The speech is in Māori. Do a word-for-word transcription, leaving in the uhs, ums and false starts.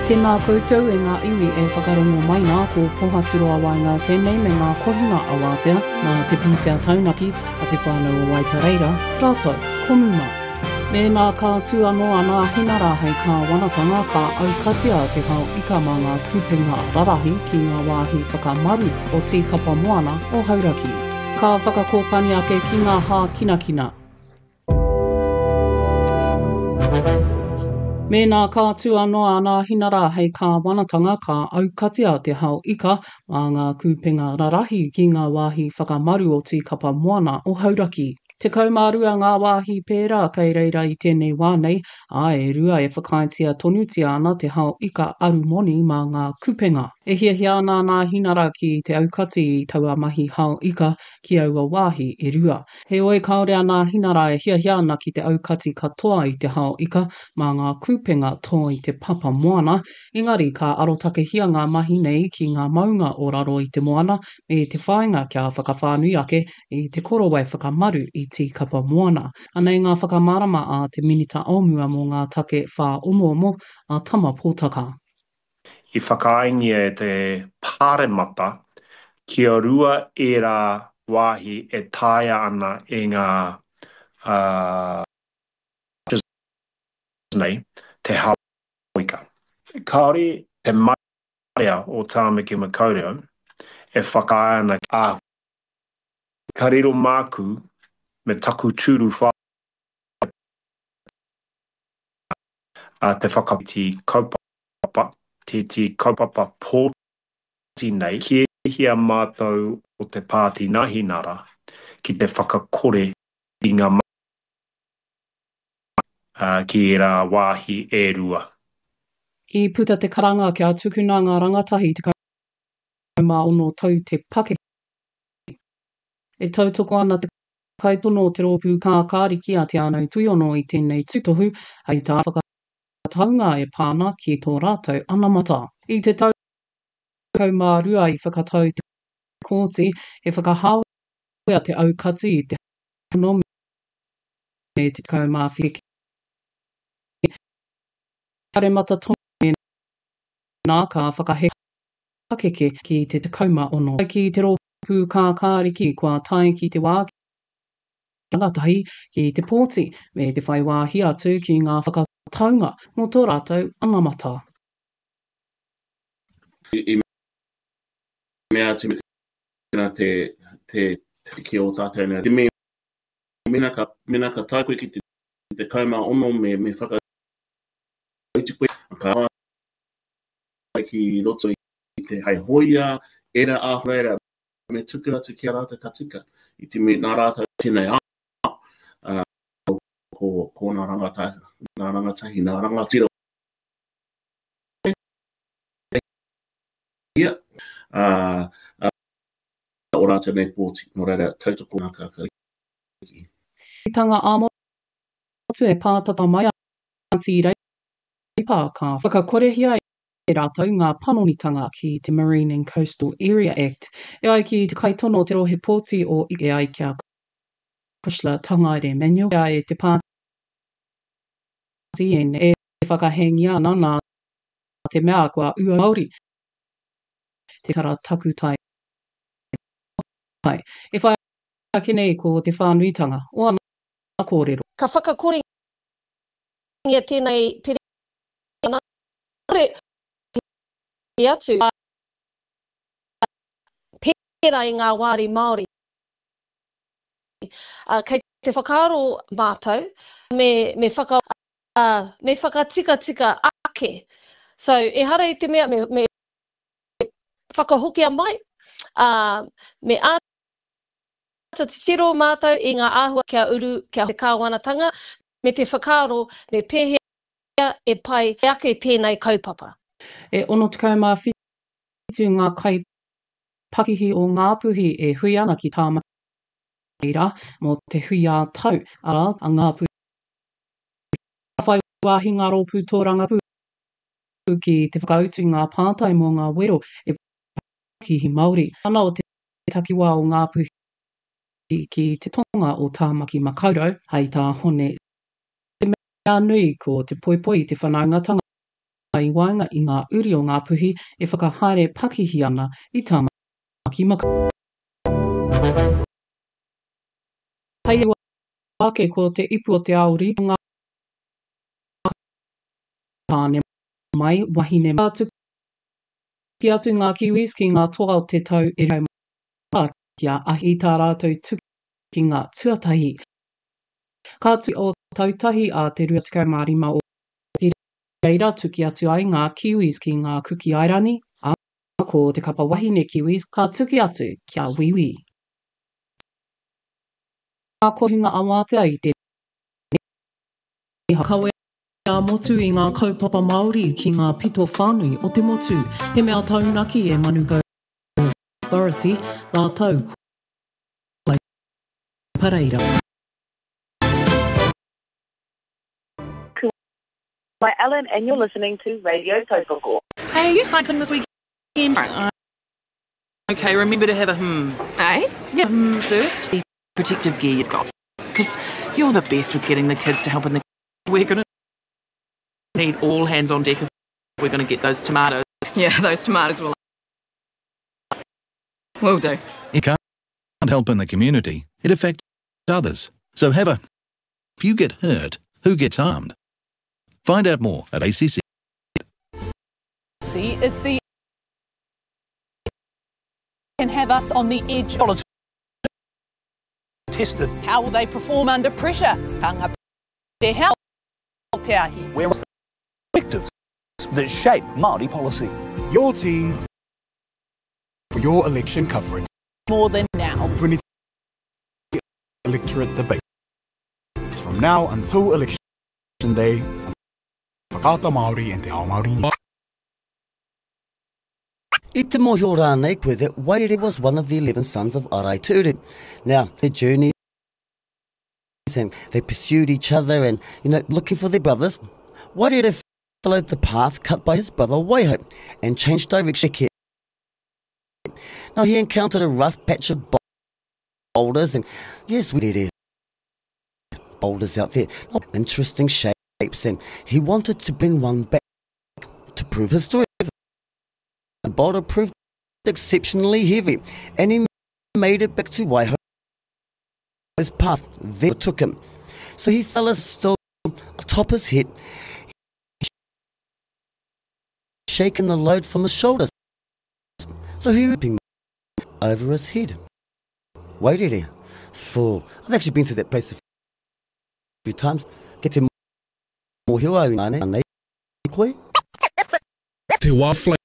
Tēnā koutou e ngā iwi e whakarongo mai nā ko Pohaturoa Wainga tēnei me ngā kohinga awatea nā te pūtea taunaki a te whānau o Waikareira, rātou, konuma. Me nā ka tuanoa nā hinara hei ka wanatanga ka aukatia te hao ika mā ngā kupenga rarahi ki ngā wāhi whakamaru o Tīkapa Moana o Hauraki. Ka whakakōpani ake ki ngā hā kinakina. Me nā ka tuanoa nā hinara hei ka wanatanga ka aukatia te hao ika mā ngā kupenga rarahi ki ngā wāhi whakamaru o Tīkapa Moana o Hauraki. Te kaumārua ngā wāhi pērā kei reira i tēnei wānei, a e rua e whakaitia tonutia ana te hao ika arumoni mā ngā kupenga. E hiahia ana nā hinara ki te aukati i taua mahi hao ika ki aua wāhi e rua. He oe kaore ana hinara e hiahia ana ki te aukati katoa i te hao ika mā ngā kupenga tō i te papa moana, engari ka arotake hia ngā mahi nei ki ngā maunga o raro i te moana me te whāinga kia whakawhānui ake i te korowai whakamaru i Tīkapa Moana. Anei ngā whakamārama a te minita omua mō ngā take whā omo omo a tama pōtaka. I whakaaingia e te pāremata, kia rua e rā wāhi e tāia ana e ngā uh, nei, te hauika. Kaori te marea o Tāmeki Makaurau e whakaaina a kariro māku me taku tūru whā a te whakapiti kaupapa, te te kaupapa pōti nei, ki hia mātou o te pāti nahinara ki te whakakore i ngā mā uh, ki rā wāhi e rua. I puta te karanga kia tukuna ngā rangatahi te kaumā ono tau te pake. E tautoko ana te kaitono te rōpū kā kārikia te anau tuiono i tēnei tutohu, hei tā whakataunga e pāna ki tō rātou anamata. I te tau kaumārua i whakatau te kōti, e whakahāwea te aukati i te hono me te kaumāwhiki. Karemata tonu nā ka whakahekake ki te te kauma ono. Ki te rōpū kā kāriki kua tai ki te wā rangatahi ki te pōti me te whai wāhi atu ki ngā whakataunga mō tō rātou anamata. I mea te mea te te ki o tātou nea. Te mea mena ka, mena ka tākoe ki te, te kauma ono me, me whaka koe. Ka awa ki roto i te haihoia, era āhreira me tuku atu ki a rātou ka tika. I te me nā rātou tēnei Uh, ko, ko nā rangatahi, nā rangatahi, nā rangatira. Ia, uh, uh, o rātou nei pōti, no reira, tautoko nā kākariki. I tanga āmotu e pātata mai anti i reipa ka whakakorehia e rātou ngā panonitanga ki te Marine and Coastal Area Act. E ai ki te kaitono te rohe pōti o i ai kia Kushla Tangaire Manual e te pāti e whakahengia ana nā te mea kua ua Māori te kara taku tai. E whai ake nei ko te whānuitanga o ana kōrero. Ka whakakore ngia tēnei pere ana re i atu pera i ngā wāri Māori. Uh, kei te whakaaro mātou, me, me, whaka, uh, me whakatika tika ake. So, e hara i te mea, me, me whakahokia mai, uh, me āta te tiro mātou i ngā āhua kia uru, kia te kāwanatanga, me te whakaaro, me pēhea e pai ake tēnei kaupapa. E ono te kaumā whitu ngā kai pakihi o ngā puhi e hui ana ki tāmaki. Mō te hui a tau, ara, a ngā pū. Whai wāhi ngā rōpū tōranga pū ki te whakautu ngā pātai mō ngā wero e pakihi Māori. Ana o te takiwā o ngā pū ki te tonga o Tāmaki Makaurau, hei tā hone. Te mea nui ko te poipoi te whanaungatanga i waenga i ngā uri o ngā puhi e whakahaere pakihi ana i tāmaki maka. Hei wake ko te ipu o te auri ngā kāne mai wahine atu ki atu ngā kiwis ki ngā toa o te tau e rau kia ahi tā rātou tuki ki ngā tuatahi. Ka tu o tautahi a te rua tekau mārima o e reira tuki atu ai ngā kiwis ki ngā kuki airani, a ko te kapa wahine kiwis ka tuki atu kia wiwi. Ngā kohinga awatea i te kawe a motu i ngā kaupapa Māori ki ngā pito whānui o te motu, he mea taunaki e Manukau Authority, la tau kua pareira. By Ellen, and you're listening to Radio Tautoko. Hey, are you cycling this weekend? Uh, okay, remember to have a hmm. Eh? Yeah, hmm first. The protective gear you've got. Because you're the best with getting the kids to help in the... We're going to need all hands on deck if we're going to get those tomatoes. Yeah, those tomatoes will... Will do. It can't help in the community. It affects others. So have a... If you get hurt, who gets harmed? Find out more at A C C. See, it's the... can have us on the edge of... Tested. How will they perform under pressure? Hanga their health. Where was the perspectives that shape Māori policy? Your team for your election coverage. More than now. twenty electorate debate. It's from now until election day. Whakaata Māori and te ao Māori. I te mohio rānei koe that Wairere was one of the eleven sons of Arai Ture. Now, their journey and they pursued each other and, you know, looking for their brothers. Wairere followed the path cut by his brother Waiho and changed direction. Now, he encountered a rough patch of boulders and, yes, we did boulders out there, interesting shapes, and he wanted to bring one back to prove his story. The boulder proved exceptionally heavy, and he made it back to Waiho's path. There took him. So he fell still atop his head, shaking the load from his shoulders. So he ripping over his head. Wairere, for I've actually been to that place a few times. Get him more hero, nei koe. Te wafla